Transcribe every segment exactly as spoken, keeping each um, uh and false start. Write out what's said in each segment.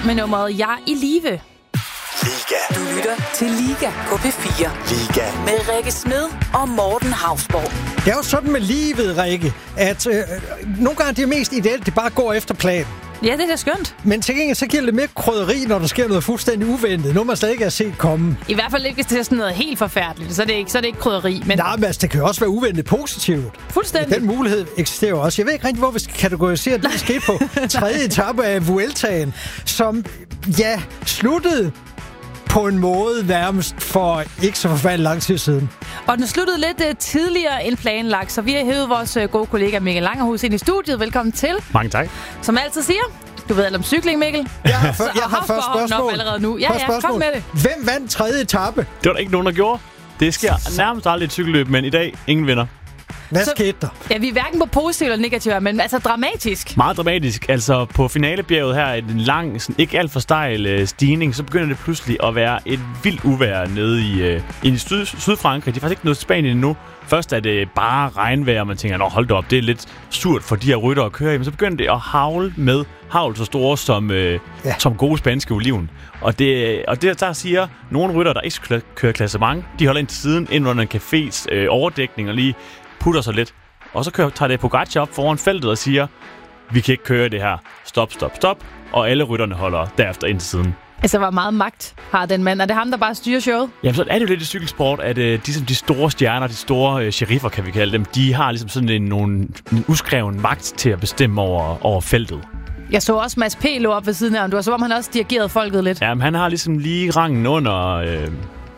med nummeret Jeg i live. Liga. Du lytter til Liga på P fire. Liga. Med Rikke Smed og Morten Hausborg. Det er jo sådan med livet, Rikke, at øh, nogle gange det er mest ideelt, det bare går efter planen. Ja, det er da skønt. Men til gengæld så giver det lidt mere krydderi, når der sker noget fuldstændig uventet. Noget man slet ikke har set komme. I hvert fald ikke, hvis det er sådan noget helt forfærdeligt. Så er det ikke, så er det ikke krydderi. Men... Nej, men altså, det kan jo også være uventet positivt. Fuldstændig. Den mulighed eksisterer jo også. Jeg ved ikke rigtig, hvor vi skal kategorisere det, der skete på tredje etape af Vueltaen, som, ja, sluttede på en måde nærmest for ikke så forfærdelig lang tid siden. Og den sluttede lidt uh, tidligere end planlagt, så vi har hævet vores uh, gode kollega Mikkel Langerhus ind i studiet. Velkommen til. Mange tak. Som altid siger, du ved alt om cykling, Mikkel. Jeg har, for, jeg har først spørgsmål. Allerede nu. Ja, ja, kom med det. Hvem vandt tredje etape? Det var der ikke nogen, der gjorde. Det sker nærmest aldrig et cykelløb, men i dag ingen vinder. Hvad så, skete der? Ja, vi er hverken på positivt eller negativt, men altså dramatisk. Meget dramatisk. Altså på finalebjerget her, en lang, sådan, ikke alt for stejl øh, stigning, så begynder det pludselig at være et vildt uvejr nede i, øh, i syd, Sydfrankrig. De er faktisk ikke nået til Spanien endnu. Først er det bare regnvejr, og man tænker, nå hold da op, det er lidt surt for de her rytter at køre i. Men så begynder det at havle med havl så store som, øh, ja. som gode spanske oliven. Og det, og det der siger, nogle rytter, der ikke skal køre klassement, de holder ind til siden, ind under en cafés øh, overdækning og lige putter sig lidt. Og så kører, tager det Pogacar op foran feltet og siger, vi kan ikke køre det her. Stop, stop, stop. Og alle rytterne holder derefter ind til siden. Altså, hvor meget magt har den mand? Er det ham, der bare styrer showet? Jamen, så er det jo lidt i cykelsport, at øh, de, de store stjerner, de store øh, sheriffer, kan vi kalde dem, de har ligesom sådan en, nogle, en uskreven magt til at bestemme over, over feltet. Jeg så også Mads P. lå op ved siden af ham. Det var som om, han også dirigerede folket lidt. Jamen, han har ligesom lige rangen under... Øh,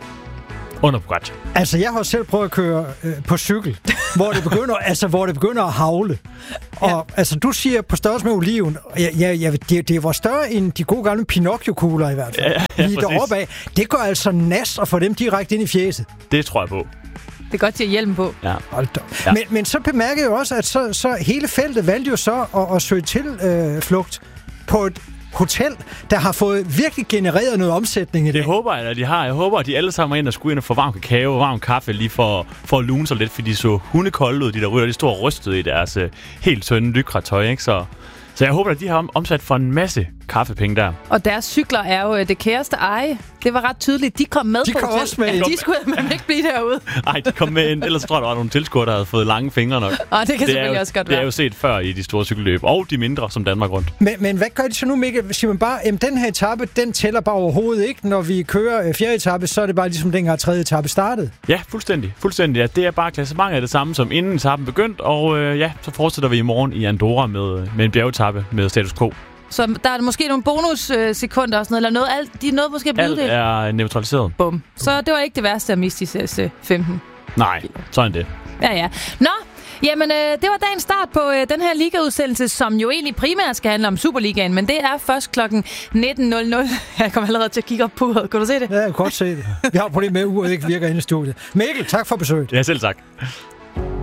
under Pogacar. Altså, jeg har selv prøvet at køre øh, på cykel, hvor det begynder, altså, hvor det begynder at havle. Og ja. altså, du siger på størrelse med oliven, ja, ja, ja, det, det var større end de gode gamle Pinocchio-kugler i hvert fald. Ja, ja, lige deroppe af. Det gør altså nas at få dem direkte ind i fjeset. Det tror jeg på. Det er godt til at hjælpe på. Ja. Ja. Men, men så bemærker jeg jo også, at så, så hele feltet valgte jo så at, at søge til øh, flugt på et hotel, der har fået virkelig genereret noget omsætning i det. Det håber jeg, at de har. Jeg håber, at de alle sammen er ind og skulle ind og få varm kakao og varm kaffe lige for, for at lune sig lidt, fordi de så hundekolde ud, de der rytter. De stod og rystede i deres uh, helt tynde lykratøj, ikke? Så, så jeg håber, at de har omsat for en masse kaffepenge der. Og deres cykler er jo det kæreste eje. Det var ret tydeligt. De kom med de på kom hotel. Også med. De skulle man ikke blive derude. Nej, de kom med ind. Ellers tror jeg, der var nogle tilskuere, der havde fået lange fingre nok. Og det kan det selvfølgelig jo, også godt det være. Det er jo set før i de store cykelløb, og de mindre, som Danmark rundt. Men, men hvad gør de så nu, Mikkel? Siger man bare, at den her etape, den tæller bare overhovedet ikke. Når vi kører fjerde etape, så er det bare ligesom dengang tredje etape startede. Ja, fuldstændig. Fuldstændig. Ja, det er bare klassementet af det samme, som inden etappen begyndte. Og øh, ja, så fortsætter vi i morgen i Andorra med, med en bjergetape med status quo. Så der er måske nogle bonussekunder og sådan noget, eller noget, alt, de er noget måske blevet det. Alt er neutraliseret. Bum. Så det var ikke det værste at miste de sidste femten. Nej, sådan det. Ja, ja. Nå, jamen øh, det var dagens start på øh, den her ligaudsendelse, som jo egentlig primært skal handle om Superligaen, men det er først klokken nitten nul nul. Jeg kommer allerede til at kigge op på uret. Kan du se det? Ja, jeg kan godt se det. Vi har et problem med, at uret ikke virker inde i studiet. Mikkel, tak for besøget. Ja, selv tak.